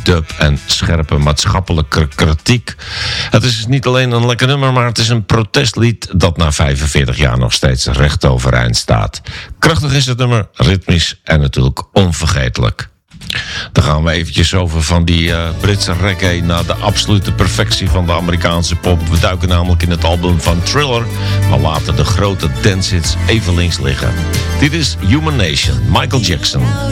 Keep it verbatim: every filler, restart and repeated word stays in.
dub en scherpe maatschappelijke kritiek. Het is niet alleen een lekker nummer, maar het is een protestlied dat na vijfenveertig jaar nog steeds recht overeind staat. Krachtig is het nummer, ritmisch en natuurlijk onvergetelijk. Dan gaan we eventjes over van die uh, Britse reggae naar de absolute perfectie van de Amerikaanse pop. We duiken namelijk in het album van Thriller, maar laten de grote dancehits even links liggen. Dit is Human Nation, Michael Jackson.